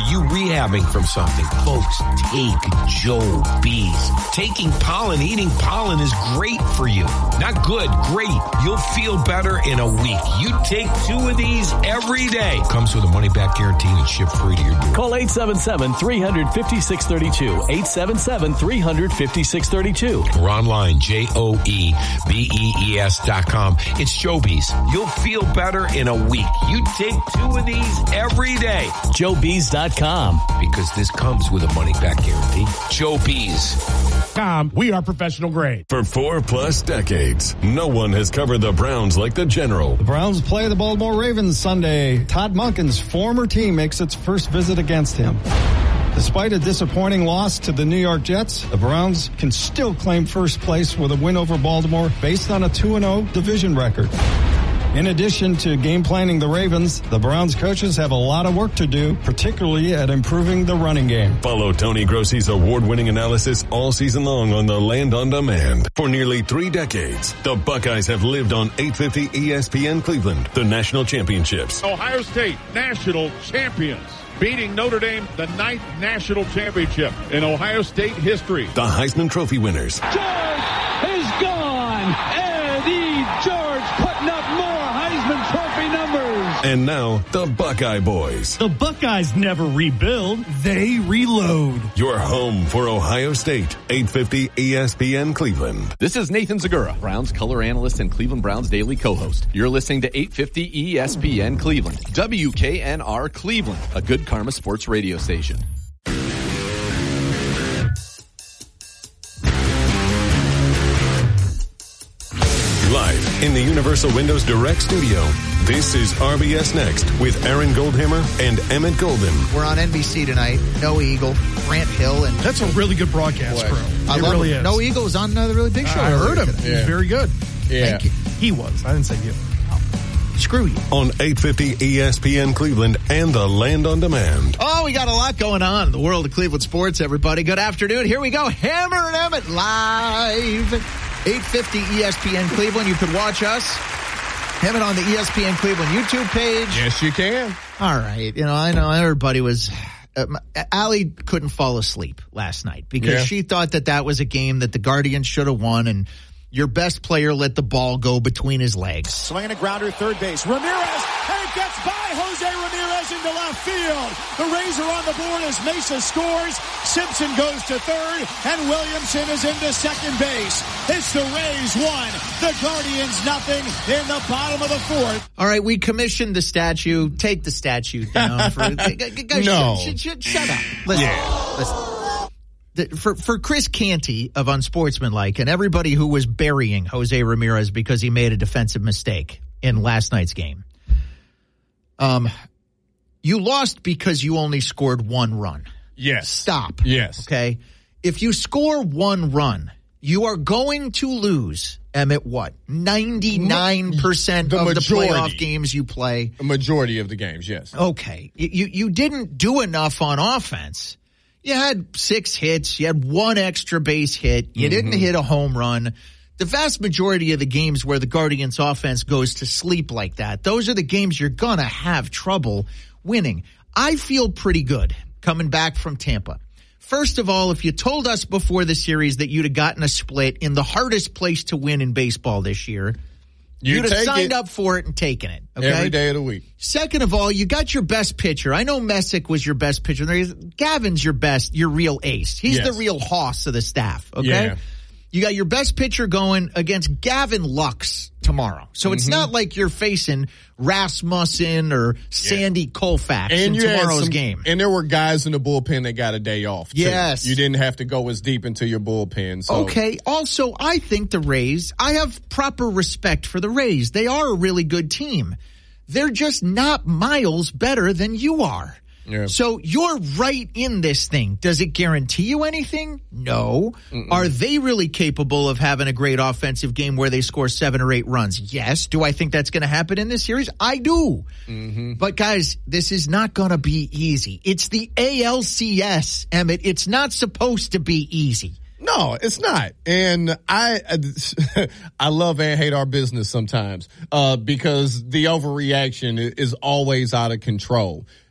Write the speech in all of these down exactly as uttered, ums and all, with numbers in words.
you rehabbing from something? Folks, take Joe Bees. Taking pollen, eating pollen is great for you. Not good, great. You'll feel better in a week. You take two of these every day. Comes with a money-back guarantee and ship free to your door. Call eight seven seven, three hundred, five six three two. eight seven seven, three hundred, five six three two. Or online, J O E B E E S dot com. It's Joe Bees. You'll feel better in a week. You take two of these every day. Joe Bees dot com. Because this comes with a money-back guarantee. Joe Bees. We are professional grade. For four plus decades, no one has covered the Browns like the General. The Browns play the Baltimore Ravens Sunday. Todd Monken's former team makes its first visit against him. Despite a disappointing loss to the New York Jets, the Browns can still claim first place with a win over Baltimore based on a two and oh division record. In addition to game planning the Ravens, the Browns coaches have a lot of work to do, particularly at improving the running game. Follow Tony Grossi's award-winning analysis all season long on the Land on Demand. For nearly three decades, the Buckeyes have lived on eight fifty E S P N Cleveland, the national championships. Ohio State, national champions. Beating Notre Dame, the ninth national championship in Ohio State history. The Heisman Trophy winners. George is gone. Eddie George putting up more Heisman Trophy numbers. And now, the Buckeye Boys. The Buckeyes never rebuild, they reload. Your home for Ohio State, eight fifty E S P N Cleveland. This is Nathan Zagura, Browns color analyst and Cleveland Browns daily co-host. You're listening to eight fifty E S P N Cleveland, W K N R Cleveland, a Good Karma sports radio station. Live in the Universal Windows Direct studio, this is R B S Next with Aaron Goldhammer and Emmett Golden. We're on N B C tonight. No Eagle, Grant Hill, and that's a really good broadcast, bro. I it love really him. is. No Eagle was on another really big show. I heard him. Today. He was very good. Yeah. Thank you. He was. I didn't say you. Oh. Screw you. On eight fifty E S P N Cleveland and the Land on Demand. Oh, we got a lot going on in the world of Cleveland sports, everybody. Good afternoon. Here we go. Hammer and Emmett live. eight fifty E S P N Cleveland. You could watch us. Emmett on the E S P N Cleveland YouTube page. Yes, you can. All right. You know, I know everybody was... Uh, Allie couldn't fall asleep last night because yeah. she thought that that was a game that the Guardians should have won, and your best player let the ball go between his legs. Swinging a grounder, third base. Ramirez, and it gets by Jose Ramirez into left field. The Rays are on the board as Mesa scores. Simpson goes to third, and Williamson is into second base. It's the Rays one, the Guardians nothing in the bottom of the fourth. All right, we commissioned the statue. Take the statue down. For, guys, no. Shut, shut, shut up. Listen, yeah. listen. The, for, for Chris Canty of Unsportsmanlike and everybody who was burying Jose Ramirez because he made a defensive mistake in last night's game, um, you lost because you only scored one run. Yes. Stop. Yes. Okay? If you score one run, you are going to lose, Emmett, what? ninety-nine percent the of majority. the playoff games you play. A majority of the games, yes. Okay. You, you didn't do enough on offense. You had six hits. You had one extra base hit. You mm-hmm. didn't hit a home run. The vast majority of the games where the Guardians offense goes to sleep like that, those are the games you're going to have trouble winning. I feel pretty good coming back from Tampa. First of all, if you told us before the series that you'd have gotten a split in the hardest place to win in baseball this year, you you'd have signed it up for it and taken it. Okay? Every day of the week. Second of all, you got your best pitcher. I know Messick was your best pitcher. Gavin's your best, your real ace. He's yes. the real hoss of the staff. Okay. Yeah. You got your best pitcher going against Gavin Lux tomorrow. So mm-hmm. it's not like you're facing Rasmussen or Sandy yeah. Koufax and in tomorrow's some, game. And there were guys in the bullpen that got a day off, too. Yes. You didn't have to go as deep into your bullpen. So. Okay. Also, I think the Rays, I have proper respect for the Rays. They are a really good team. They're just not miles better than you are. Yeah. So you're right in this thing. Does it guarantee you anything? No. Mm-mm. Are they really capable of having a great offensive game where they score seven or eight runs? Yes. Do I think that's going to happen in this series? I do. Mm-hmm. But guys, this is not going to be easy. It's the A L C S, Emmett. It's not supposed to be easy. No, it's not. And I I love and hate our business sometimes uh, because the overreaction is always out of control.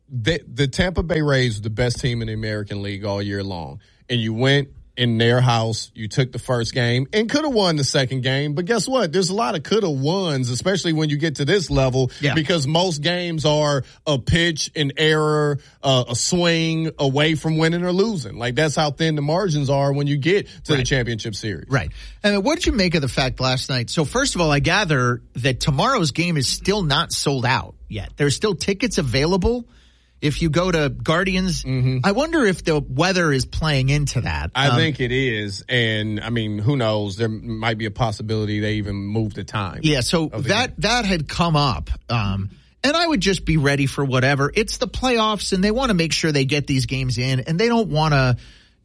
the, the Tampa Bay Rays were the best team in the American League all year long. And you went in their house, you took the first game and could have won the second game. But guess what? There's a lot of could have wons, especially when you get to this level, yeah. because most games are a pitch, an error, uh, a swing away from winning or losing. Like, that's how thin the margins are when you get to right. the championship series. Right. And what did you make of the fact last night? So first of all, I gather that tomorrow's game is still not sold out yet. There's still tickets available. If you go to Guardians, mm-hmm. I wonder if the weather is playing into that. I um, think it is. And, I mean, who knows? There might be a possibility they even move the time. Yeah, so that, that had come up. Um, and I would just be ready for whatever. It's the playoffs, and they want to make sure they get these games in, and they don't want to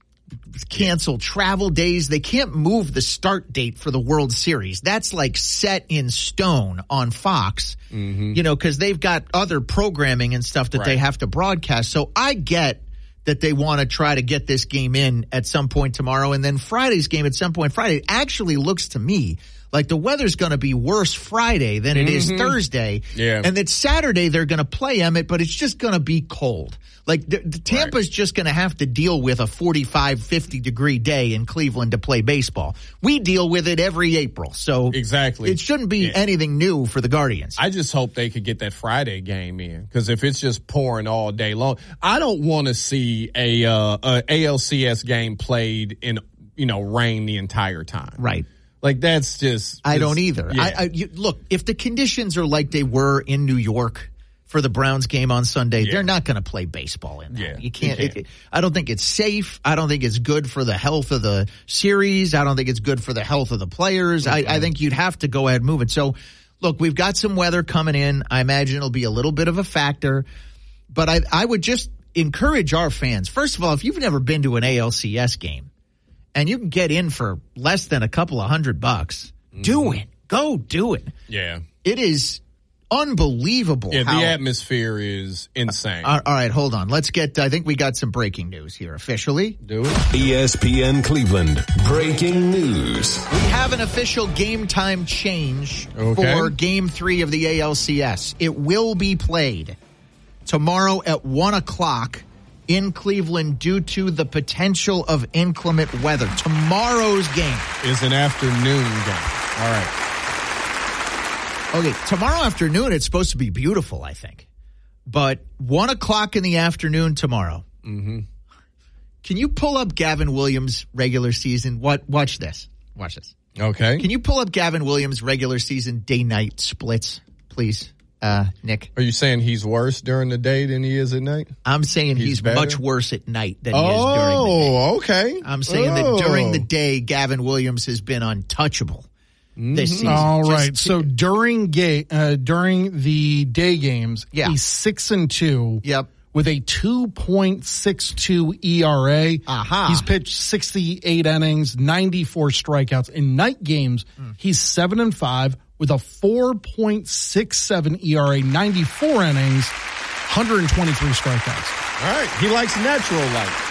cancel travel days. They can't move the start date for the World Series. That's like set in stone on Fox, mm-hmm. you know, because they've got other programming and stuff that right. they have to broadcast. So I get that they want to try to get this game in at some point tomorrow, and then Friday's game at some point Friday. It actually looks to me like the weather's going to be worse Friday than it mm-hmm. is Thursday. Yeah. And that Saturday they're going to play Emmett, but it's just going to be cold. Like, the, the Tampa's right. just going to have to deal with a forty-five, fifty degree day in Cleveland to play baseball. We deal with it every April. So exactly. it shouldn't be yeah. anything new for the Guardians. I just hope they could get that Friday game in, because if it's just pouring all day long, I don't want to see a, uh, a A L C S game played in, you know, rain the entire time. Right. Like, that's just... I don't either. Yeah. I, I you, look, if the conditions are like they were in New York for the Browns game on Sunday, yeah. they're not going to play baseball in that. Yeah, you can't. you can't. It, I don't think it's safe. I don't think it's good for the health of the series. I don't think it's good for the health of the players. Mm-hmm. I, I think you'd have to go ahead and move it. So, look, we've got some weather coming in. I imagine it'll be a little bit of a factor. But I, I would just encourage our fans. First of all, if you've never been to an A L C S game, and you can get in for less than a couple of hundred bucks, mm-hmm. do it. Go do it. Yeah. It is unbelievable. Yeah, how, the atmosphere is insane. Uh, all right, hold on. Let's get, I think we got some breaking news here officially. Do it. E S P N Cleveland. Breaking news. We have an official game time change okay. for game three of the A L C S. It will be played tomorrow at one o'clock in Cleveland due to the potential of inclement weather. Tomorrow's game is an afternoon game. All right. Okay, tomorrow afternoon it's supposed to be beautiful, I think. But one o'clock in the afternoon tomorrow. Mm-hmm. Can you pull up Gavin Williams' regular season? What? Watch this. Watch this. Okay. Can you pull up Gavin Williams' regular season day-night splits, please? Uh, Nick. Are you saying he's worse during the day than he is at night? I'm saying he's, he's much worse at night than he oh, is during the day. Oh, okay. I'm saying oh. that during the day, Gavin Williams has been untouchable mm-hmm. this season. All Just, right. So during ga- uh, during the day games, yeah. he's six and two. Yep. With a two point six two E R A. Aha. He's pitched sixty-eight innings, ninety-four strikeouts. In night games, mm. he's seven and five with a four point six seven E R A, ninety-four innings, one hundred twenty-three strikeouts. All right. He likes natural light.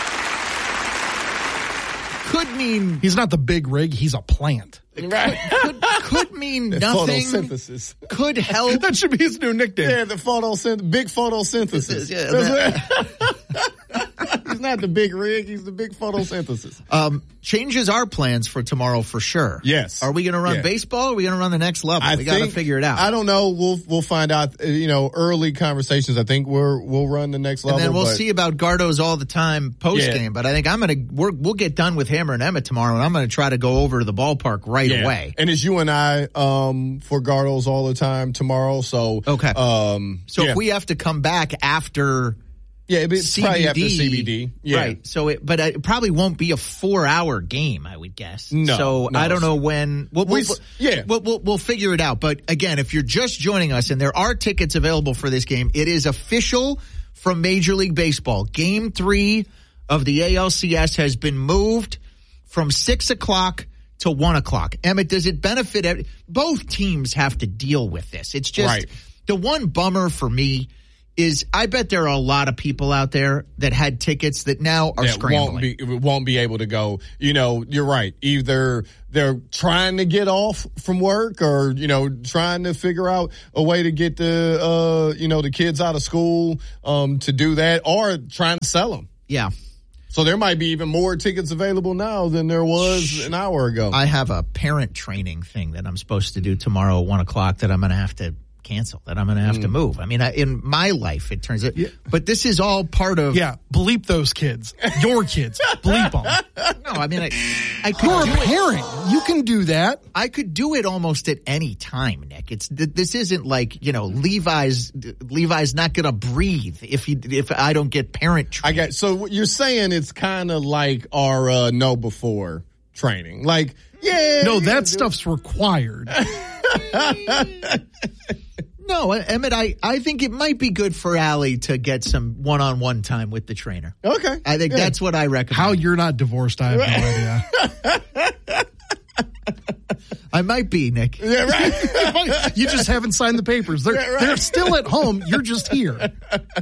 Could mean... He's not the big rig. He's a plant. Right. Could, could mean nothing. Photosynthesis. Could help. That should be his new nickname. Yeah, the photosynthesis. Big photosynthesis. Yeah, that. He's not the big rig. He's the big photosynthesis. Um, changes our plans for tomorrow for sure. Yes. Are we going to run yeah. baseball? Or are we going to run the next level? I we got to figure it out. I don't know. We'll we'll find out. You know, early conversations. I think we're we'll run the next level. And then we'll but, see about Gardo's all the time post game. Yeah. But I think I'm going to we're, we'll get done with Hammer and Emmett tomorrow, and I'm going to try to go over to the ballpark right yeah. away. And it's you and I um, for Gardo's all the time tomorrow. So okay. Um, so yeah. if we have to come back after. Yeah, it's C B D, probably after C B D. Yeah. Right. So it, but it probably won't be a four-hour game, I would guess. No. So no. I don't know when. We'll, we, we'll, yeah. We'll, we'll, we'll figure it out. But again, if you're just joining us and there are tickets available for this game, it is official from Major League Baseball. Game three of the A L C S has been moved from six o'clock to one o'clock. Emmett, does it benefit? Every, both teams have to deal with this. It's just right. the one bummer for me is I bet there are a lot of people out there that had tickets that now are that scrambling. Won't be, won't be able to go. You know, you're right. Either they're trying to get off from work or, you know, trying to figure out a way to get the, uh, you know, the kids out of school um, to do that, or trying to sell them. Yeah. So there might be even more tickets available now than there was an hour ago. I have a parent training thing that I'm supposed to do tomorrow at one o'clock that I'm going to have to cancel, that I'm going to have mm. to move. I mean, I, in my life, it turns out, yeah. but this is all part of. Yeah, bleep those kids. Your kids. Bleep them. No, I mean, I, I could You're do a parent. It. You can do that. I could do it almost at any time, Nick. It's this isn't like, you know, Levi's. Levi's not going to breathe if he if I don't get parent training. I got. So what you're saying, it's kind of like our uh, know before training, like. Yeah. No, that stuff's required. No, Emmett, I, I think it might be good for Allie to get some one-on-one time with the trainer. Okay. I think yeah. that's what I recommend. How you're not divorced, I have no idea. I might be, Nick. Yeah, right. You just haven't signed the papers. They're, yeah, right. they're still at home. You're just here.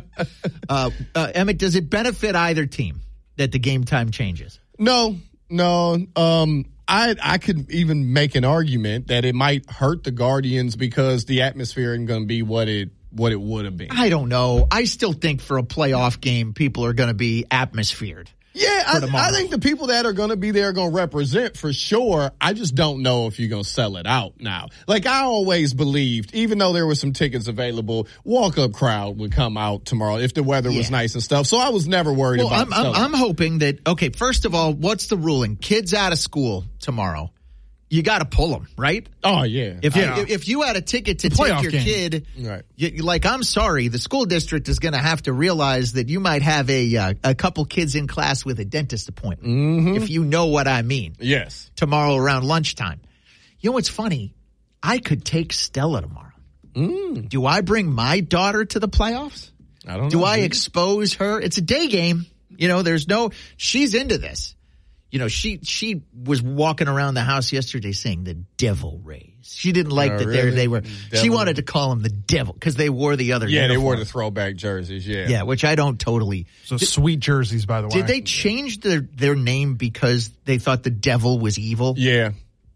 Uh, uh, Emmett, does it benefit either team that the game time changes? No, no. Um, I I could even make an argument that it might hurt the Guardians because the atmosphere isn't going to be what it what it would have been. I don't know. I still think for a playoff game, people are going to be atmosphered. Yeah, I, I think the people that are going to be there are going to represent for sure. I just don't know if you're going to sell it out now. Like I always believed, even though there were some tickets available, walk-up crowd would come out tomorrow if the weather was yeah. nice and stuff. So I was never worried well, about I'm, I'm, I'm hoping that, okay, first of all, what's the ruling? Kids out of school tomorrow. You got to pull them, right? Oh, yeah. If, yeah. You, if you had a ticket to take your game. kid, right. you, like, I'm sorry, the school district is going to have to realize that you might have a uh, a couple kids in class with a dentist appointment, mm-hmm. if you know what I mean. Yes. Tomorrow around lunchtime. You know what's funny? I could take Stella tomorrow. Mm. Do I bring my daughter to the playoffs? I don't know. Do I expose her? It's a day game. You know, there's no, she's into this. You know, she she was walking around the house yesterday saying the Devil Rays. She didn't like oh, that really? they were. Devil. She wanted to call them the Devil because they wore the other. Yeah, uniform. they wore the throwback jerseys. Yeah, yeah, which I don't totally. So did, sweet jerseys, by the way. Did they change their their name because they thought the devil was evil? Yeah,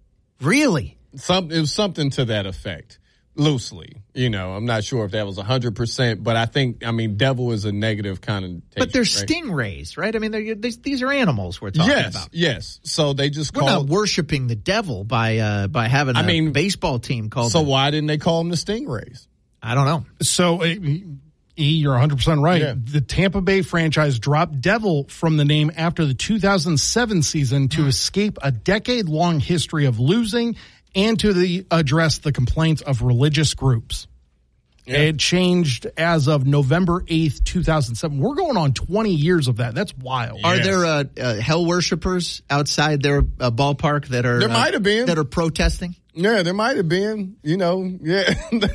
really. Some it was something to that effect. Loosely, you know, I'm not sure if that was one hundred percent, but I think, I mean, devil is a negative connotation. But they're right? stingrays, right? I mean, they're, they're, these are animals we're talking yes, about. Yes, So they just we're call... not worshiping the devil by uh, by having a I mean, baseball team called... So the, why didn't they call them the Stingrays? I don't know. So, E, you're one hundred percent right. Yeah. The Tampa Bay franchise dropped devil from the name after the two thousand seven season to escape a decade-long history of losing and to the, address the complaints of religious groups. Yeah. It changed as of November eighth, two thousand seven. We're going on twenty years of that. That's wild. Are yes. there uh, uh, hell worshippers outside their uh, ballpark that are there uh, might have been that are protesting? Yeah, there might have been. You know, yeah.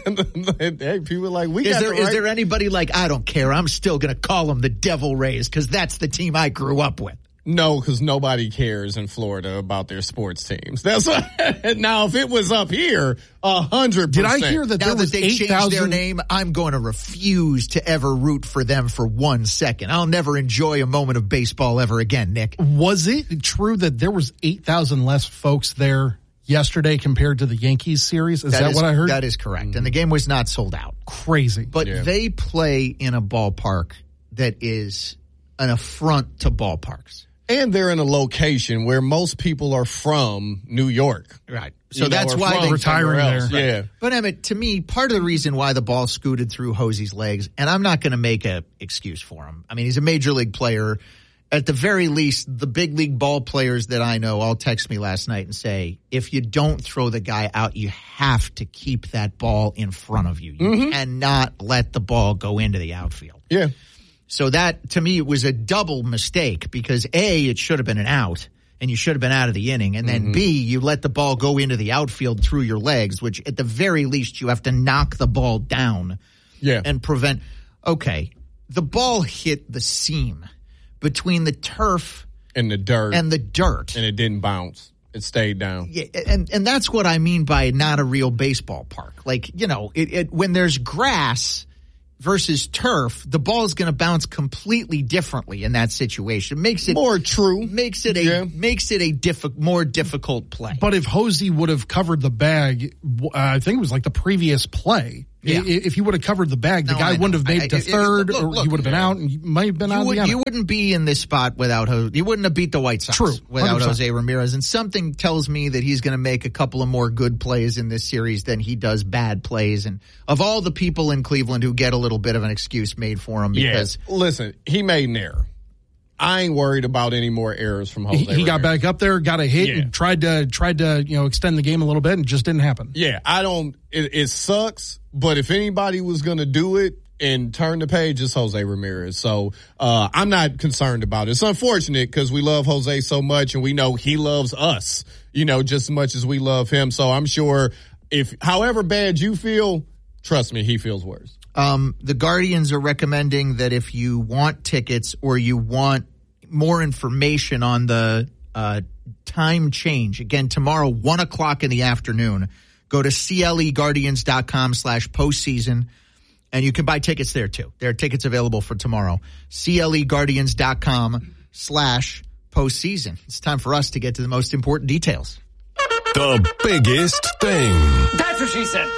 Hey, people are like we. Is got there the right. is there anybody like I don't care? I'm still going to call them the Devil Rays because that's the team I grew up with. No, because nobody cares in Florida about their sports teams. That's what, now if it was up here, a hundred percent. Did I hear that now there that was they eight changed thousand their name? I'm going to refuse to ever root for them for one second. I'll never enjoy a moment of baseball ever again, Nick. Was it true that there was eight thousand less folks there yesterday compared to the Yankees series? Is that, that is, what I heard? That is correct. Mm-hmm. And the game was not sold out. Crazy. But yeah. they play in a ballpark that is an affront to ballparks. And they're in a location where most people are from New York. Right. So you that's know, why they're retiring there. Right. Yeah. But Emmett, to me, part of the reason why the ball scooted through Hosey's legs, and I'm not going to make an excuse for him. I mean, he's a major league player. At the very least, the big league ball players that I know all text me last night and say, if you don't throw the guy out, you have to keep that ball in front of you. You mm-hmm. cannot let the ball go into the outfield. Yeah. So that, to me, it was a double mistake because, A, it should have been an out, and you should have been out of the inning. And then, mm-hmm. B, you let the ball go into the outfield through your legs, which at the very least you have to knock the ball down yeah. and prevent. Okay, the ball hit the seam between the turf and the dirt. And the dirt. And it didn't bounce. It stayed down. Yeah, and, and that's what I mean by not a real baseball park. Like, you know, it, it when there's grass, versus turf, the ball is going to bounce completely differently in that situation. Makes it more true. Makes it a yeah. makes it a diffi- more difficult play. But if Hosey would have covered the bag, uh, I think it was like the previous play. Yeah. If he would have covered the bag, the no, guy wouldn't have made it to third, it, it, look, look, or he would have been yeah. out, and he might have been you out would, of the You wouldn't be in this spot without Jose. You wouldn't have beat the White Sox True, without one hundred percent. Jose Ramirez. And something tells me that he's going to make a couple of more good plays in this series than he does bad plays. And of all the people in Cleveland who get a little bit of an excuse made for him, because yeah. listen, he made an error. I ain't worried about any more errors from Jose. He, he got back up there, got a hit, yeah. and tried to tried to you know extend the game a little bit, and it just didn't happen. Yeah, I don't. It, it sucks, but if anybody was going to do it and turn the page, it's Jose Ramirez. So uh, I'm not concerned about it. It's unfortunate because we love Jose so much, and we know he loves us, you know, just as much as we love him. So I'm sure if, however bad you feel, trust me, he feels worse. Um, the Guardians are recommending that if you want tickets or you want more information on the uh, time change, again, tomorrow, one o'clock in the afternoon, go to cleguardians.com slash postseason, and you can buy tickets there, too. There are tickets available for tomorrow. cleguardians.com slash postseason. It's time for us to get to the most important details. The biggest thing. That's what she said.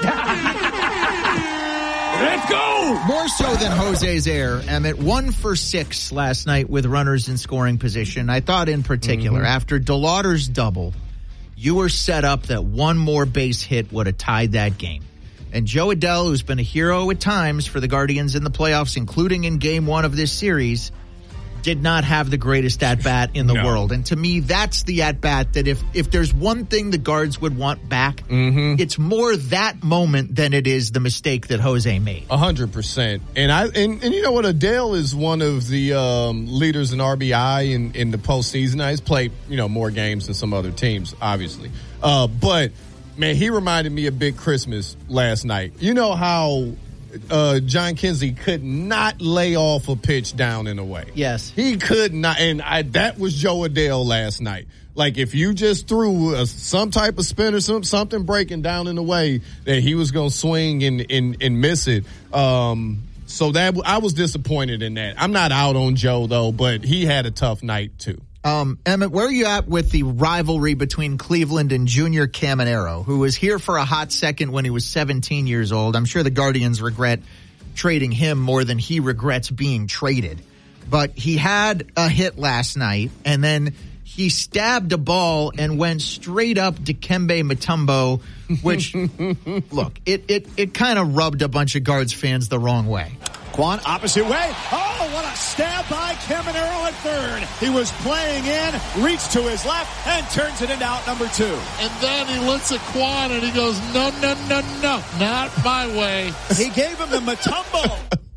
Let's go! More so than Jose's error, Emmett. One for six last night with runners in scoring position. I thought in particular, mm-hmm. after DeLauder's double, you were set up that one more base hit would have tied that game. And Joe Adell, who's been a hero at times for the Guardians in the playoffs, including in game one of this series, did not have the greatest at-bat in the no. world. And to me, that's the at-bat that if, if there's one thing the Guards would want back, mm-hmm. it's more that moment than it is the mistake that Jose made. A hundred percent. And I and, and you know what? Adell is one of the um, leaders in R B I in, in the postseason. Now, he's played, you know, more games than some other teams, obviously. Uh, but, man, he reminded me of Big Christmas last night. You know how Uh, John Kinsey could not lay off a pitch down in a way. Yes. He could not. And I, that was Joe Adell last night. Like, if you just threw a, some type of spin or some, something breaking down in a way that he was going to swing and, and, and miss it. Um, so that I was disappointed in that. I'm not out on Joe, though, but he had a tough night, too. Um, Emmett, where are you at with the rivalry between Cleveland and Junior Caminero, who was here for a hot second when he was seventeen years old? I'm sure the Guardians regret trading him more than he regrets being traded. But he had a hit last night, and then he stabbed a ball and went straight up Dikembe Mutombo, which, look, it, it, it kind of rubbed a bunch of Guards fans the wrong way. Quan, opposite way. Oh, what a stab by Caminero at third. He was playing in, reached to his left, and turns it into out number two. And then he looks at Quan and he goes, no, no, no, no, not my way. He gave him the Mutombo.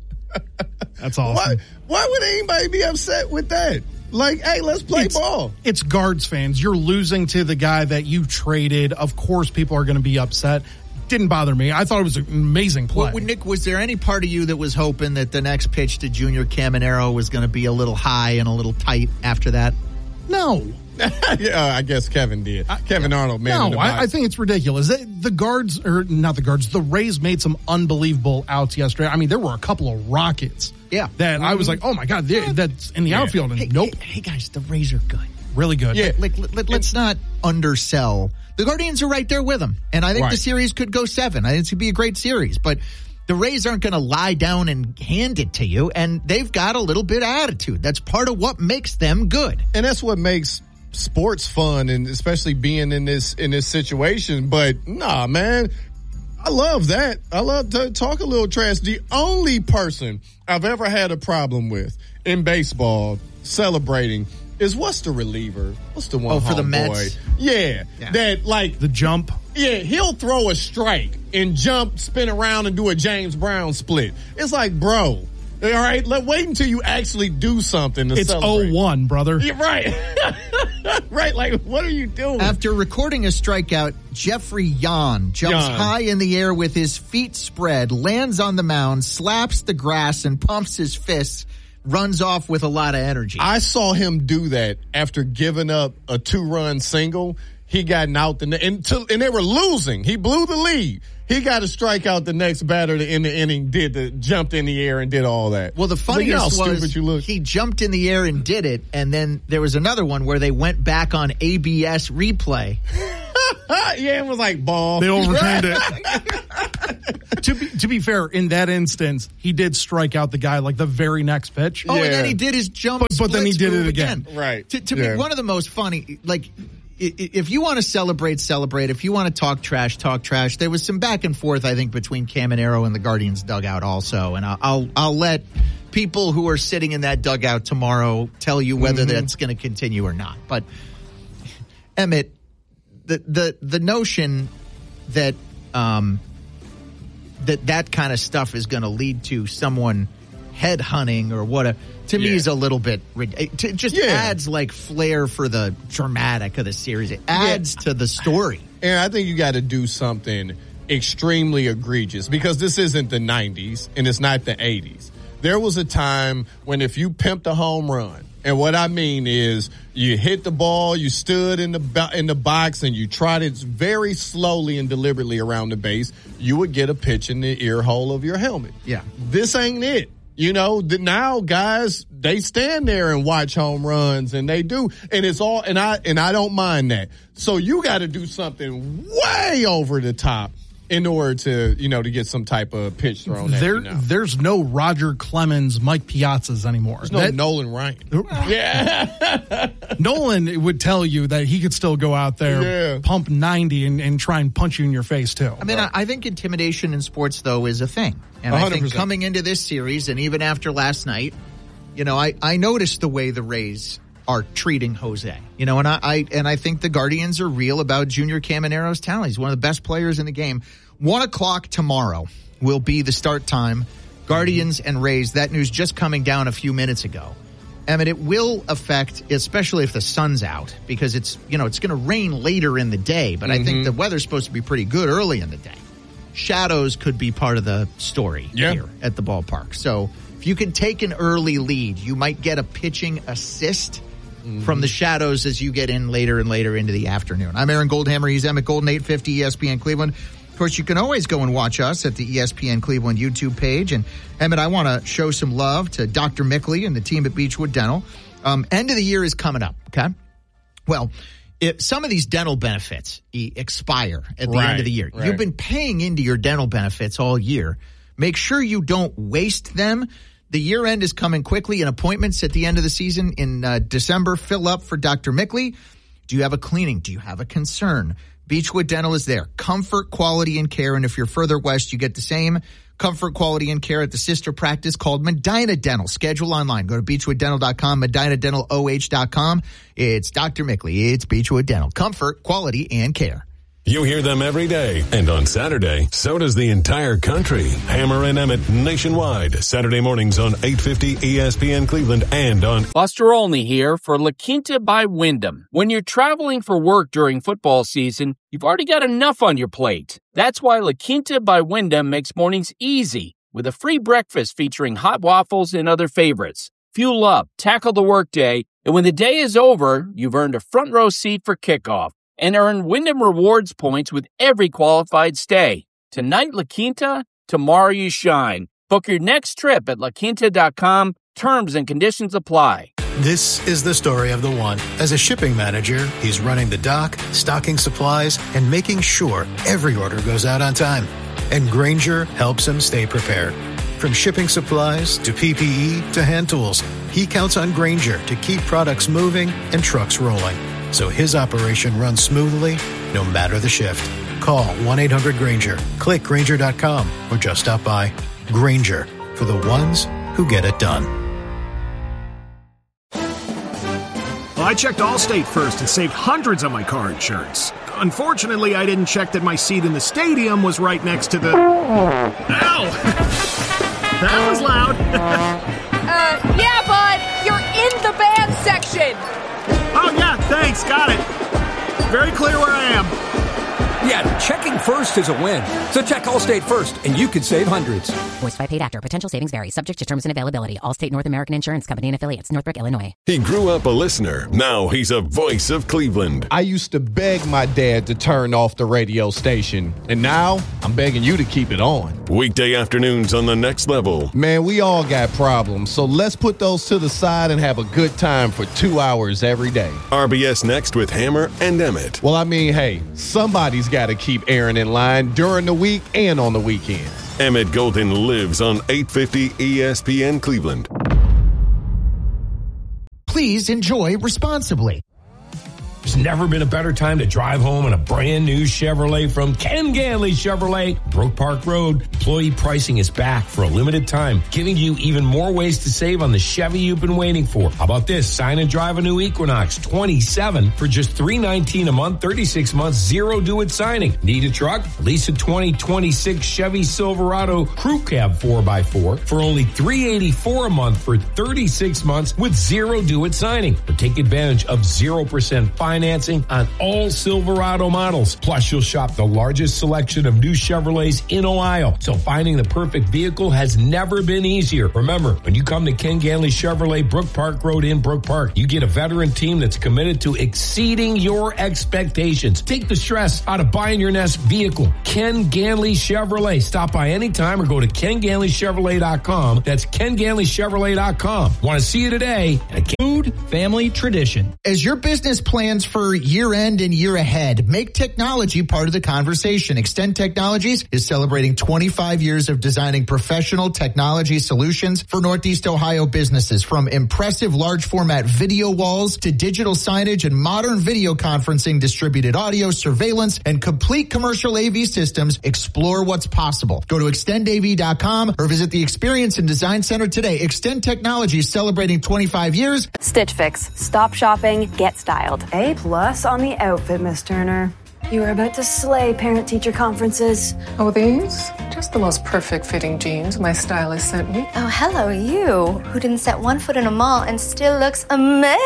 That's awesome. Why, why would anybody be upset with that? Like, hey, let's play it's, ball. It's Guards fans. You're losing to the guy that you traded. Of course, people are going to be upset. Didn't bother me. I thought it was an amazing play. Well, Nick, was there any part of you that was hoping that the next pitch to Junior Caminero was going to be a little high and a little tight after that? No. yeah, I guess Kevin did. Uh, Kevin yeah. Arnold, man. No, I, I think it's ridiculous. The Guards, or not the Guards, the Rays made some unbelievable outs yesterday. I mean, there were a couple of rockets. Yeah. That mm-hmm. I was like, oh my God, that's in the yeah. outfield. And hey, nope. Hey, hey, guys, the Rays are good. Really good. Yeah. Like, let, let, let's not undersell. The Guardians are right there with them. And I think right. the series could go seven. I think it's going to be a great series. But the Rays aren't going to lie down and hand it to you. And they've got a little bit of attitude. That's part of what makes them good. And that's what makes sports fun, and especially being in this in this situation. But nah, man, I love that. I love to talk a little trash. The only person I've ever had a problem with in baseball celebrating is what's the reliever? What's the one? Oh, for the Mets? Boy? Yeah, yeah, that like the jump. Yeah, he'll throw a strike and jump, spin around, and do a James Brown split. It's like, bro. All right, let wait until you actually do something to it's celebrate. It's oh one, brother. Yeah, right. Right, like, what are you doing? After recording a strikeout, Jeffrey Yan jumps Yan. high in the air with his feet spread, lands on the mound, slaps the grass, and pumps his fists, runs off with a lot of energy. I saw him do that after giving up a two-run single. he gotten out the and, to, and they were losing. He blew the lead. He got to strike out the next batter in the inning, did the jumped in the air and did all that. Well, the funniest you know how was stupid you look. He jumped in the air and did it, and then there was another one where they went back on A B S replay. Yeah, it was like ball. They overturned it. to be to be fair, in that instance, he did strike out the guy like the very next pitch. Oh, Yeah. and then he did his jump, But- but then he splits did it move again. Right. To, to Yeah. me, one of the most funny, like, i- i- if you want to celebrate, celebrate. If you want to talk trash, talk trash. There was some back and forth, I think, between Caminero and the Guardians dugout also, and I'll I'll, I'll let people who are sitting in that dugout tomorrow tell you whether Mm-hmm. that's going to continue or not. But Emmett, the the the notion that um that that kind of stuff is going to lead to someone headhunting or whatever, to me Yeah. is a little bit rid- it t- just Yeah. adds like flair for the dramatic of the series. It adds to the story. And I think you got to do something extremely egregious because this isn't the nineties and it's not the eighties. There was a time when if you pimped a home run, and what I mean is you hit the ball, you stood in the bo- in the box, and you trotted very slowly and deliberately around the base, you would get a pitch in the ear hole of your helmet. Yeah. This ain't it. You know, the, now guys, they stand there and watch home runs and they do. And it's all, and I, and I don't mind that. So you got to do something way over the top in order to, you know, to get some type of pitch thrown at There, you now. there's no Roger Clemens, Mike Piazzas anymore. There's no That- Nolan Ryan. Yeah. Nolan would tell you that he could still go out there, Yeah. pump ninety, and, and try and punch you in your face too. I mean, I, I think intimidation in sports, though, is a thing. And I one hundred think percent. coming into this series, and even after last night, you know, I, I noticed the way the Rays are treating Jose. You know, and I, I and I think the Guardians are real about Junior Caminero's talent. He's one of the best players in the game. One o'clock tomorrow will be the start time. Guardians and Rays. That news just coming down a few minutes ago. I mean, it will affect, especially if the sun's out, because it's, you know, it's going to rain later in the day, but I think the weather's supposed to be pretty good early in the day. Shadows could be part of the story Yeah. here at the ballpark. So if you can take an early lead, you might get a pitching assist from the shadows as you get in later and later into the afternoon. I'm Aaron Goldhammer. He's Emmett Golden, eight fifty E S P N Cleveland. Of course, you can always go and watch us at the E S P N Cleveland YouTube page. And, Emmett, I want to show some love to Doctor Mickley and the team at Beechwood Dental. Um, end of the year is coming up, okay? Well, if some of these dental benefits e- expire at the Right, end of the year. right. You've been paying into your dental benefits all year. Make sure you don't waste them. The year end is coming quickly, and appointments at the end of the season in uh, December fill up for Doctor Mickley. Do you have a cleaning? Do you have a concern? Beechwood Dental is there. Comfort, quality, and care. And if you're further west, you get the same comfort, quality, and care at the sister practice called Medina Dental. Schedule online. Go to beechwood dental dot com, medina dental o h dot com. It's Doctor Mickley. It's Beechwood Dental. Comfort, quality, and care. You hear them every day, and on Saturday, so does the entire country. Hammer and Emmett nationwide, Saturday mornings on eight fifty E S P N Cleveland and on Buster Olney here for La Quinta by Wyndham. When you're traveling for work during football season, you've already got enough on your plate. That's why La Quinta by Wyndham makes mornings easy with a free breakfast featuring hot waffles and other favorites. Fuel up, tackle the workday, and when the day is over, you've earned a front row seat for kickoff and earn Wyndham Rewards points with every qualified stay. Tonight, La Quinta, tomorrow you shine. Book your next trip at la quinta dot com. Terms and conditions apply. This is the story of the one. As a shipping manager, he's running the dock, stocking supplies, and making sure every order goes out on time. And Grainger helps him stay prepared. From shipping supplies to P P E to hand tools, he counts on Grainger to keep products moving and trucks rolling, so his operation runs smoothly no matter the shift. Call one eight hundred Grainger, click Grainger dot com, or just stop by. Grainger, for the ones who get it done. Well, I checked Allstate first and saved hundreds on my car insurance. Unfortunately, I didn't check that my seat in the stadium was right next to the... Ow! That was loud. uh, yeah, bud, you're in the band section. Oh, yeah, thanks, got it. Very clear where I am. Yeah, checking first is a win. So check Allstate first, and you could save hundreds. Voiced by paid actor. Potential savings vary. Subject to terms and availability. Allstate North American Insurance Company and affiliates. Northbrook, Illinois. He grew up a listener. Now he's a voice of Cleveland. I used to beg my dad to turn off the radio station, and now I'm begging you to keep it on. Weekday afternoons on The Next Level. Man, we all got problems, so let's put those to the side and have a good time for two hours every day. R B S Next with Hammer and Emmett. Well, I mean, hey, somebody's got to keep Aaron in line during the week and on the weekend. Emmett Golden lives on eight fifty E S P N Cleveland. Please enjoy responsibly. There's never been a better time to drive home in a brand new Chevrolet from Ken Ganley Chevrolet, Brook Park Road. Employee pricing is back for a limited time, giving you even more ways to save on the Chevy you've been waiting for. How about this? Sign and drive a new Equinox twenty-seven for just three hundred nineteen dollars a month, thirty-six months, zero due at signing. Need a truck? Lease a twenty twenty-six Chevy Silverado Crew Cab four by four for only three hundred eighty-four dollars a month for thirty-six months with zero due at signing. Or take advantage of zero percent financing financing on all Silverado models. Plus, you'll shop the largest selection of new Chevrolets in Ohio. So finding the perfect vehicle has never been easier. Remember, when you come to Ken Ganley Chevrolet, Brook Park Road in Brook Park, you get a veteran team that's committed to exceeding your expectations. Take the stress out of buying your next vehicle. Ken Ganley Chevrolet. Stop by anytime or go to ken ganley chevrolet dot com. That's ken ganley chevrolet dot com. Want to see you today? Food, family, tradition. As your business plans for year end and year ahead, make technology part of the conversation. Extend Technologies is celebrating twenty-five years of designing professional technology solutions for Northeast Ohio businesses. From impressive large format video walls to digital signage and modern video conferencing, distributed audio, surveillance, and complete commercial A V systems, explore what's possible. Go to extend A V dot com or visit the Experience and Design Center today. Extend Technologies celebrating twenty-five years. Stitch Fix. Stop shopping, get styled. A plus on the outfit, Miss Turner. You are about to slay parent-teacher conferences. Oh, these? Just the most perfect fitting jeans my stylist sent me. Oh, hello, you, who didn't set one foot in a mall and still looks amazing.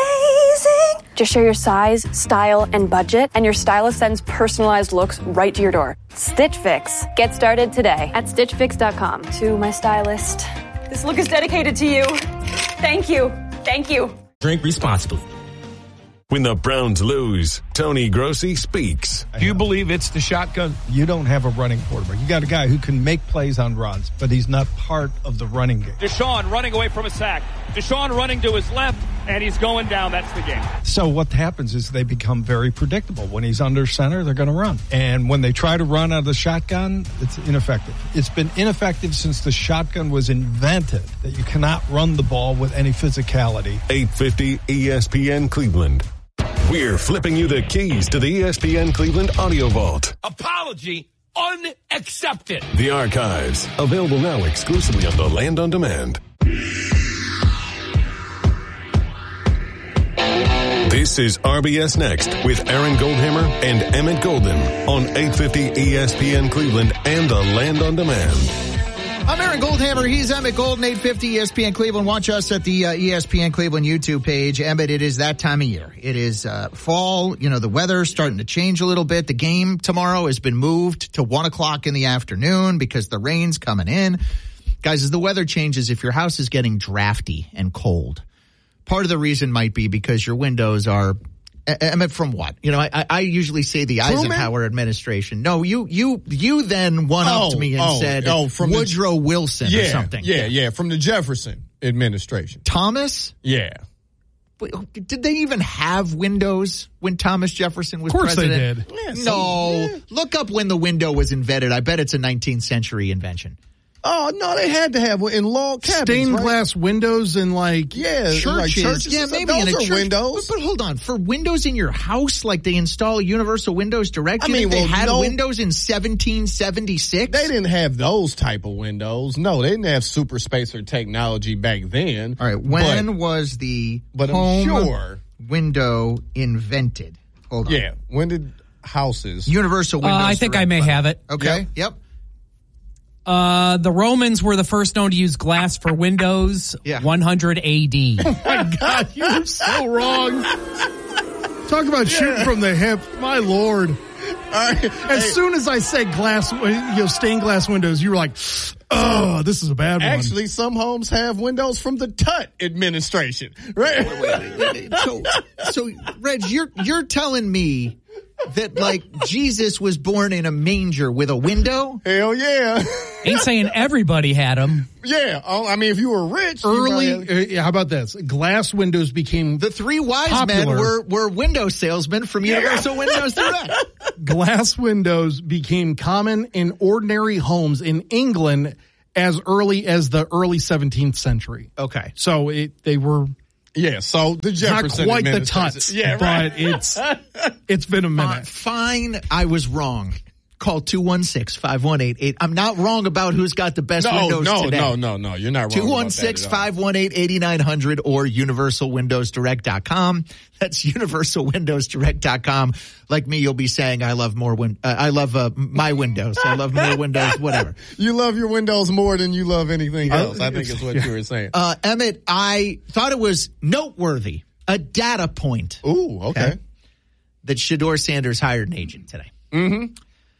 Just share your size, style, and budget, and your stylist sends personalized looks right to your door. Stitch Fix. Get started today at stitch fix dot com. To my stylist, this look is dedicated to you. Thank you. Thank you. Drink responsibly. When the Browns lose, Tony Grossi speaks. Do you believe it's the shotgun? You don't have a running quarterback. You got a guy who can make plays on runs, but he's not part of the running game. Deshaun running away from a sack. Deshaun running to his left, and he's going down. That's the game. So what happens is they become very predictable. When he's under center, they're going to run. And when they try to run out of the shotgun, it's ineffective. It's been ineffective since the shotgun was invented, that you cannot run the ball with any physicality. eight fifty E S P N Cleveland. We're flipping you the keys to the E S P N Cleveland Audio Vault. Apology unaccepted. The archives, available now exclusively on the Land on Demand. This is R B S Next with Aaron Goldhammer and Emmett Golden on eight fifty E S P N Cleveland and the Land on Demand. I'm Aaron Goldhammer. He's Emmett Golden, eight fifty E S P N Cleveland. Watch us at the uh, E S P N Cleveland YouTube page. Emmett, it is that time of year. It is uh, fall. You know, the weather's starting to change a little bit. The game tomorrow has been moved to one o'clock in the afternoon because the rain's coming in. Guys, as the weather changes, if your house is getting drafty and cold, part of the reason might be because your windows are... Emmett, from what? You know, I, I usually say the Eisenhower administration. No, you you you then one-upped oh, me and oh, said oh, from Woodrow the, Wilson yeah, or something. Yeah, yeah, from the Jefferson administration. Thomas? Yeah. Wait, did they even have windows when Thomas Jefferson was president? Of course president? they did. Yeah, no. Yeah. Look up when the window was invented. I bet it's a nineteenth century invention. Oh, no, they had to have in log cabins, Stained right? glass windows in, like, yeah, churches. Like churches. Yeah, maybe those in a are church. windows. But, but hold on. For windows in your house, like they install Universal Windows Direct, I you mean, think they well, had no, windows in seventeen seventy-six? They didn't have those type of windows. No, they didn't have super spacer technology back then. All right, when but, was the but home I'm sure. window invented? Hold on. Yeah, when did houses? Universal Windows uh, I think Direct I may button. have it. Okay, yep. yep. Uh, the Romans were the first known to use glass for windows. Yeah. one hundred A D. Oh my God, you're so wrong. Talk about shooting from the hip. My Lord. As hey. soon as I said glass, you know, stained glass windows, you were like, oh, this is a bad one. Actually, some homes have windows from the Tut administration. Right? Wait, wait, wait, wait. So, so, Reg, you're, you're telling me that, like, Jesus was born in a manger with a window? Hell yeah. Ain't saying everybody had them. Yeah. I mean, if you were rich. Early, uh, how about this? Glass windows became The three wise popular. men were, were window salesmen from Universal yeah. Windows Direct. Glass windows became common in ordinary homes in England as early as the early seventeenth century. Okay. So it, they were... Yeah, so the Jefferson not quite the Tuts, yeah, right. but it's it's been a minute. Uh, fine, I was wrong. Call two one six, five one eight eight. I'm not wrong about who's got the best no, windows no, today. No, no, no, no. You're not wrong. two one six, five one eight, eight nine zero zero or universal windows direct dot com. That's universal windows direct dot com. Like me, you'll be saying, I love more win- uh, I love uh, my windows. I love more windows, whatever. You love your windows more than you love anything else. Uh, I think is what yeah. you were saying. Uh, Emmett, I thought it was noteworthy, a data point. Ooh, okay. okay that Shedeur Sanders hired an agent today. Mm-hmm.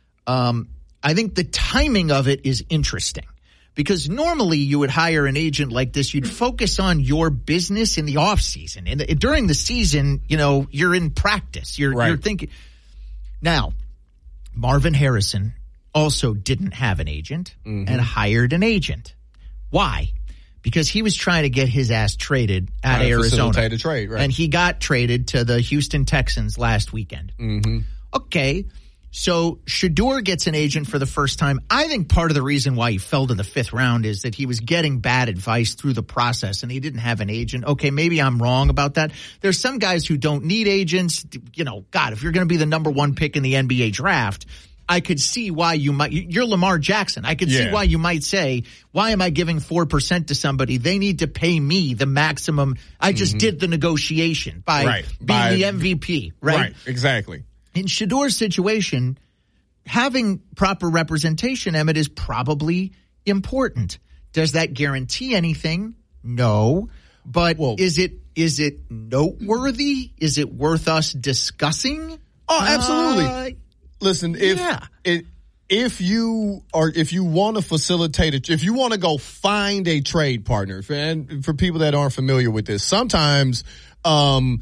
Um, I think the timing of it is interesting because normally you would hire an agent like this. You'd focus on your business in the off season and during the season, you know, you're in practice. You're, right. you're thinking now Marvin Harrison also didn't have an agent mm-hmm. and hired an agent. Why? Because he was trying to get his ass traded out right, of Arizona. Facilitate a trade, right. And he got traded to the Houston Texans last weekend. Mm-hmm. Okay. So Shedeur gets an agent for the first time. I think part of the reason why he fell to the fifth round is that he was getting bad advice through the process and he didn't have an agent. Okay, maybe I'm wrong about that. There's some guys who don't need agents. You know, God, if you're going to be the number one pick in the N B A draft, I could see why you might, you're Lamar Jackson. I could yeah. see why you might say, why am I giving four percent to somebody? They need to pay me the maximum. I just mm-hmm. did the negotiation by right. being by, the M V P, right? Right, exactly. In Shedeur's situation, having proper representation, Emmett, is probably important. Does that guarantee anything? No. But well, is it is it noteworthy? Is it worth us discussing? Oh, absolutely. Uh, Listen, if yeah. it, if you are if you want to facilitate it, if you want to go find a trade partner, and for people that aren't familiar with this, sometimes um,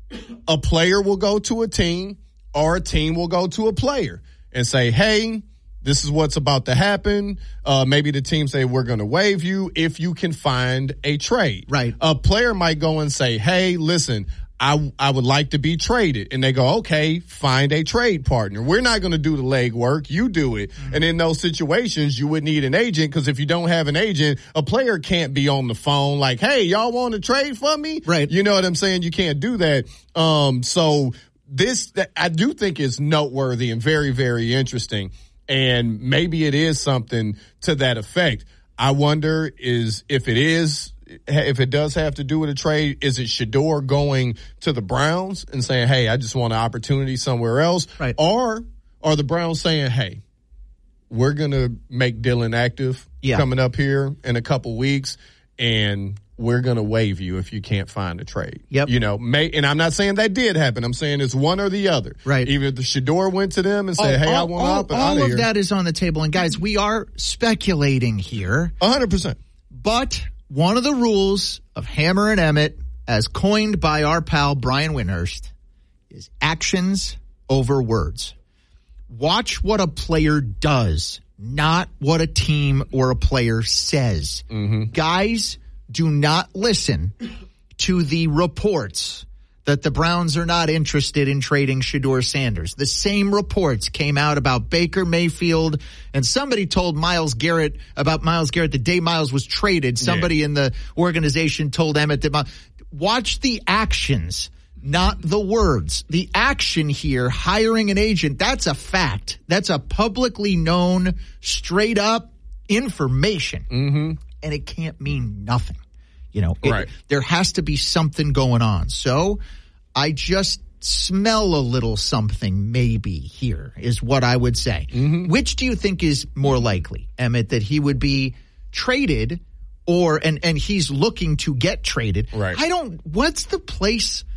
a player will go to a team. Or a team will go to a player and say, hey, this is what's about to happen. Uh, maybe the team say, we're going to waive you if you can find a trade. Right. A player might go and say, hey, listen, I, I would like to be traded. And they go, okay, find a trade partner. We're not going to do the legwork. You do it. Mm-hmm. And in those situations, you would need an agent because if you don't have an agent, a player can't be on the phone like, hey, y'all want to trade for me? Right. You know what I'm saying? You can't do that. Um, so this, I do think is noteworthy and very, very interesting. And maybe it is something to that effect. I wonder is if it is, if it does have to do with a trade, is it Shedeur going to the Browns and saying, hey, I just want an opportunity somewhere else? Right. Or are the Browns saying, hey, we're going to make Dylan active yeah. coming up here in a couple weeks, and we're going to waive you if you can't find a trade. Yep. You know, may, and I'm not saying that did happen. I'm saying it's one or the other. Right. Either the Shedeur went to them and said, all, hey, all, I want all, up and all out of of here. that is on the table. And guys, we are speculating here. one hundred percent. But one of the rules of Hammer and Emmett, as coined by our pal Brian Windhurst, is actions over words. Watch what a player does, not what a team or a player says. Mm-hmm. Guys, do not listen to the reports that the Browns are not interested in trading Shedeur Sanders. The same reports came out about Baker Mayfield, and somebody told Myles Garrett about Myles Garrett the day Myles was traded. Somebody yeah. in the organization told Emmett that watch the actions, not the words. The action here, hiring an agent, that's a fact. That's a publicly known, straight up information. Mm-hmm. And it can't mean nothing. You know, it, right. there has to be something going on. So I just smell a little something maybe here is what I would say. Mm-hmm. Which do you think is more likely, Emmett, that he would be traded or and, and he's looking to get traded? Right. I don't – what's the place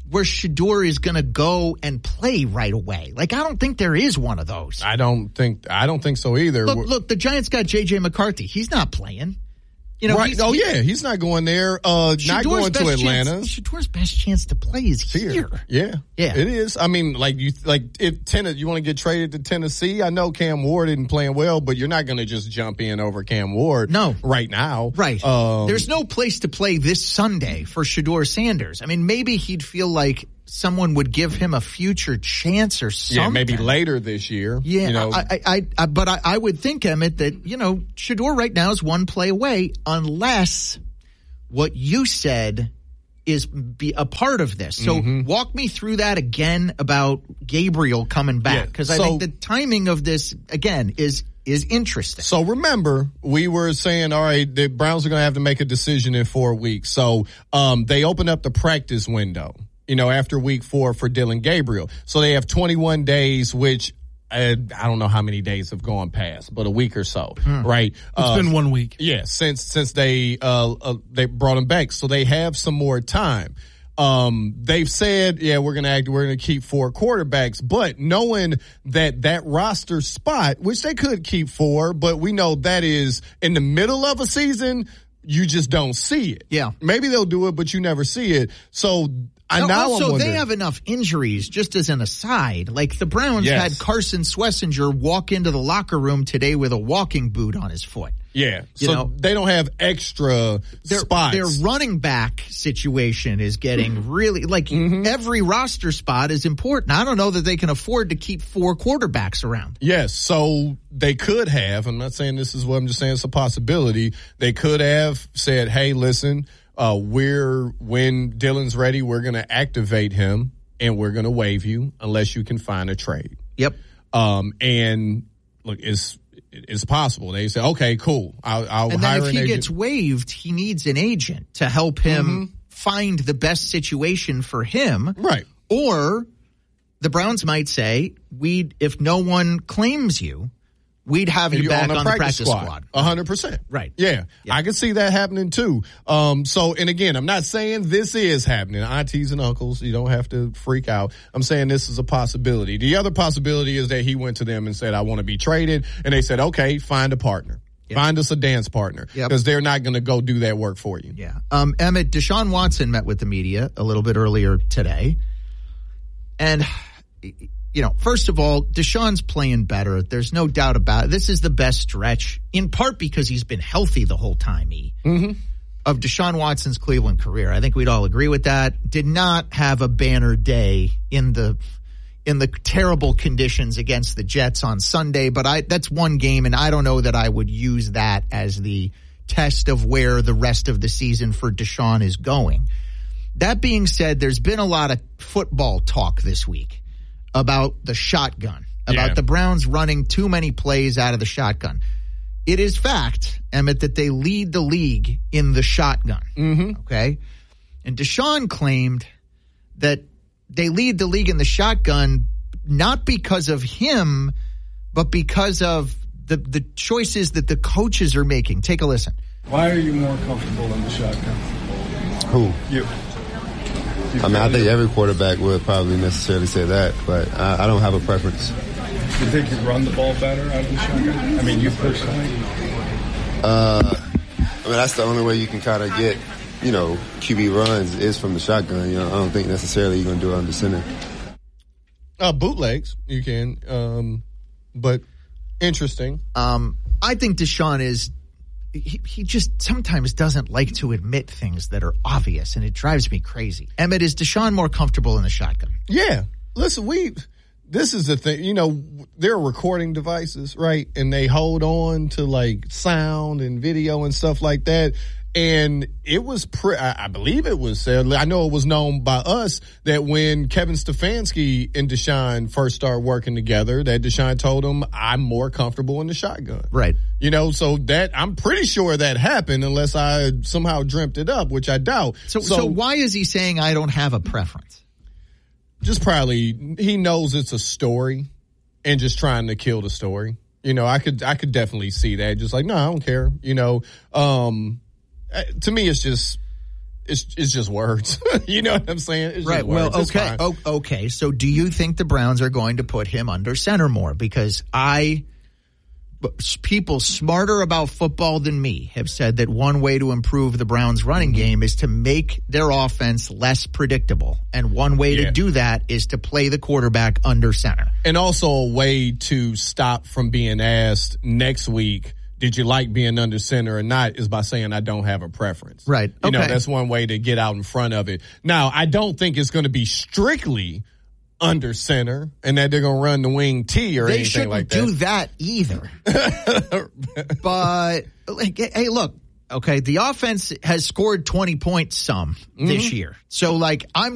where Shedeur is going to go and play right away. Like, I don't think there is one of those. I don't think I don't think so either. Look, look, the Giants got J J McCarthy. He's not playing. You know, right. Oh, he, yeah. He's not going there. Uh, not going to Atlanta. Chance, Shedeur's best chance to play is here. here. Yeah. Yeah. It is. I mean, like, you like if Tennessee, you want to get traded to Tennessee? I know Cam Ward isn't playing well, but you're not going to just jump in over Cam Ward no. right now. Right. Um, There's no place to play this Sunday for Shedeur Sanders. I mean, maybe he'd feel like someone would give him a future chance or something. Yeah, maybe later this year. Yeah, you know. I, I, I, I, but I, I would think, Emmett, that, you know, Shedeur right now is one play away unless what you said is be a part of this. So mm-hmm. walk me through that again about Gabriel coming back, because yeah, I so, think the timing of this, again, is is interesting. So remember, we were saying, all right, the Browns are going to have to make a decision in four weeks. So um, they opened up the practice window, you know, after week four for Dillon Gabriel. So they have twenty-one days, which I, I don't know how many days have gone past, but a week or so, hmm. right? It's uh, been one week. Yeah, since since they uh, uh they brought him back, so they have some more time. Um, they've said, yeah, we're gonna act, we're gonna keep four quarterbacks, but knowing that that roster spot, which they could keep four, but we know that is in the middle of a season, you just don't see it. Yeah, maybe they'll do it, but you never see it. So. I now also, they have enough injuries, just as an aside. Like, the Browns yes. had Carson Schlesinger walk into the locker room today with a walking boot on his foot. Yeah, you so know, they don't have extra their, spots. Their running back situation is getting really, like, mm-hmm. every roster spot is important. I don't know that they can afford to keep four quarterbacks around. Yes, so they could have, I'm not saying this is what I'm just saying it's a possibility, they could have said, hey, listen, Uh, we're, when Dillon's ready, we're going to activate him and we're going to waive you unless you can find a trade. Yep. Um, and look, it's, it's possible. They say, okay, cool. I'll, I'll and hire then if an he agent. gets waived, he needs an agent to help him mm-hmm. find the best situation for him. Right. Or the Browns might say, we, if no one claims you, we'd have you You're back on, on, the the practice practice squad. squad. A hundred percent. Right. Yeah, yeah. I can see that happening too. Um, so, and again, I'm not saying this is happening. Aunties and uncles, you don't have to freak out. I'm saying this is a possibility. The other possibility is that he went to them and said, I want to be traded. And they said, okay, find a partner. Yep. Find us a dance partner. Because yep. they're not going to go do that work for you. Yeah. Um, Emmett, Deshaun Watson met with the media a little bit earlier today. And, you know, first of all, Deshaun's playing better. There's no doubt about it. This is the best stretch, in part because he's been healthy the whole time, E, mm-hmm. of Deshaun Watson's Cleveland career. I think we'd all agree with that. Did not have a banner day in the in the terrible conditions against the Jets on Sunday, but I that's one game, and I don't know that I would use that as the test of where the rest of the season for Deshaun is going. That being said, there's been a lot of football talk this week about the shotgun, about yeah. the Browns running too many plays out of the shotgun. It is fact, Emmett, that they lead the league in the shotgun. Mm-hmm. Okay? And Deshaun claimed that they lead the league in the shotgun not because of him, but because of the, the choices that the coaches are making. Take a listen. Why are you more comfortable in the shotgun? Who? You. I mean, I think every quarterback would probably necessarily say that, but I, I don't have a preference. Do you think you run the ball better out of the shotgun? I mean, you personally? Uh, I mean, that's the only way you can kind of get, you know, Q B runs is from the shotgun. You know, I don't think necessarily you're going to do it under center. Uh, bootlegs, you can, um, but interesting. Um, I think Deshaun is. He, he just sometimes doesn't like to admit things that are obvious, and it drives me crazy. Emmett, is Deshaun more comfortable in the shotgun? Yeah. Listen, we, this is the thing, you know, there are recording devices, right? And they hold on to like sound and video and stuff like that. And it was, pre- I believe it was said, I know it was known by us that when Kevin Stefanski and Deshaun first started working together, that Deshaun told him, I'm more comfortable in the shotgun. Right. You know, so that, I'm pretty sure that happened unless I somehow dreamt it up, which I doubt. So, so, so why is he saying I don't have a preference? Just probably, he knows it's a story and just trying to kill the story. You know, I could, I could definitely see that. Just like, no, I don't care. You know, um, to me, it's just, it's it's just words. You know what I'm saying? It's right. Just words. Well, It's okay. fine. O- okay. So do you think the Browns are going to put him under center more? Because I, people smarter about football than me have said that one way to improve the Browns running game is to make their offense less predictable. And one way Yeah. to do that is to play the quarterback under center. And also a way to stop from being asked next week, did you like being under center or not, is by saying I don't have a preference. Right. You know, Okay. that's one way to get out in front of it. Now, I don't think it's going to be strictly under center and that they're going to run the wing T or They anything shouldn't like that. do that either. But, like, hey, look, okay, the offense has scored twenty points some this Mhm. year. So, like, I'm